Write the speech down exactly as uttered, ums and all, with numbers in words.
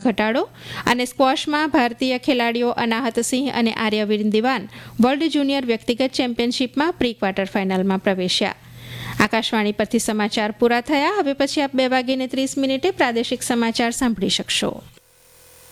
ઘટાડો અને સ્ક્વોશમાં ભારતીય ખેલાડીઓ અનાહત સિંહ અને આર્યવીર દિવાન વર્લ્ડ જુનિયર વ્યક્તિગત ચેમ્પિયનશિપમાં પ્રી ક્વાર્ટર ફાઇનલમાં પ્રવેશ્યા. આકાશવાણી પરથી સમાચાર પૂરા થયા. હવે પછી આપ બે વાગીને ત્રીસ મિનિટે પ્રાદેશિક સમાચાર સાંભળી શકશો.